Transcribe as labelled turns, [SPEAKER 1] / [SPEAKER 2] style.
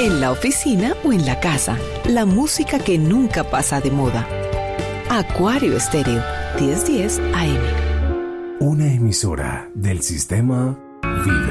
[SPEAKER 1] en la oficina o en la casa. La música que nunca pasa de moda. Acuario Estéreo, 1010 AM.
[SPEAKER 2] Una emisora del sistema Vibra.